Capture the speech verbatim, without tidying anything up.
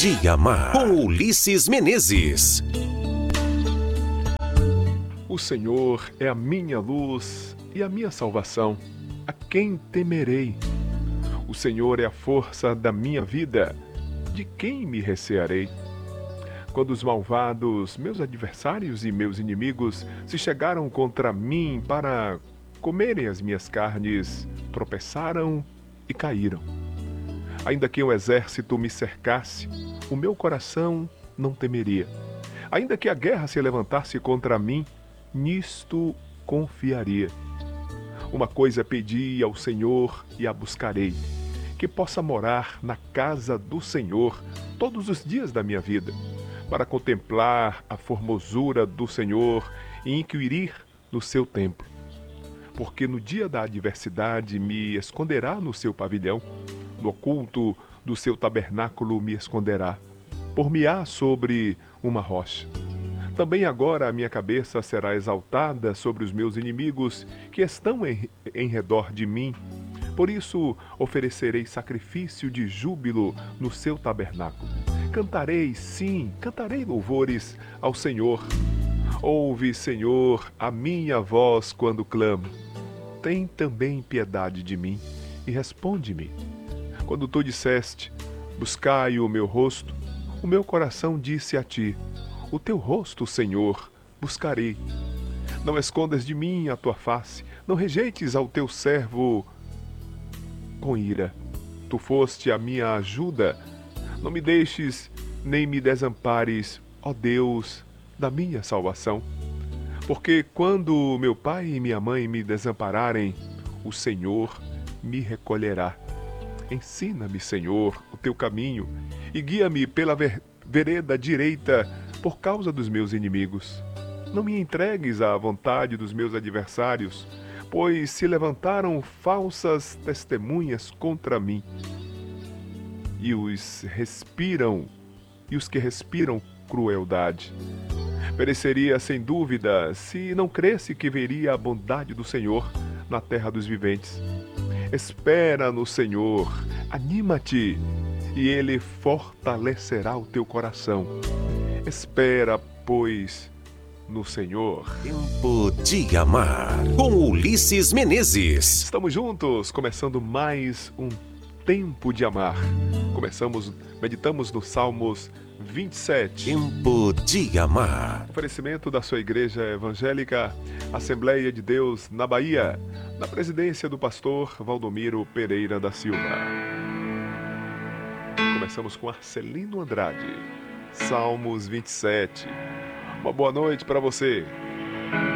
de Amar, com Ulisses Menezes. O Senhor é a minha luz e a minha salvação. A quem temerei? O Senhor é a força da minha vida. De quem me recearei? Quando os malvados, meus adversários e meus inimigos, se chegaram contra mim para comerem as minhas carnes, tropeçaram e caíram. Ainda que um exército me cercasse, o meu coração não temeria. Ainda que a guerra se levantasse contra mim, nisto confiaria. Uma coisa pedi ao Senhor e a buscarei, que possa morar na casa do Senhor todos os dias da minha vida, para contemplar a formosura do Senhor e inquirir no seu templo. Porque no dia da adversidade me esconderá no seu pavilhão, no oculto do seu tabernáculo me esconderá, por-me-á sobre uma rocha. Também agora a minha cabeça será exaltada sobre os meus inimigos que estão em, em redor de mim. Por isso oferecerei sacrifício de júbilo no seu tabernáculo. Cantarei, sim, cantarei louvores ao Senhor. Ouve, Senhor, a minha voz quando clamo. Tem também piedade de mim e responde-me. Quando tu disseste, buscai o meu rosto, o meu coração disse a ti, o teu rosto, Senhor, buscarei. Não escondas de mim a tua face, não rejeites ao teu servo com ira. Tu foste a minha ajuda, não me deixes nem me desampares, ó Deus, da minha salvação. Porque quando meu pai e minha mãe me desampararem, o Senhor me recolherá. Ensina-me, Senhor, o teu caminho e guia-me pela ver- vereda direita por causa dos meus inimigos. Não me entregues à vontade dos meus adversários, pois se levantaram falsas testemunhas contra mim. E os respiram, e os que respiram crueldade. Pereceria sem dúvida se não cresse que veria a bondade do Senhor na terra dos viventes. Espera no Senhor, anima-te, e Ele fortalecerá o teu coração. Espera, pois, no Senhor. Tempo de Amar, com Ulisses Menezes. Estamos juntos, começando mais um Tempo de Amar. Começamos, meditamos no Salmos vinte e sete. Tempo de Amar. Oferecimento da sua Igreja Evangélica Assembleia de Deus na Bahia, na presidência do pastor Valdomiro Pereira da Silva. Começamos com Arcelino Andrade, Salmos vinte e sete. Uma boa noite para você.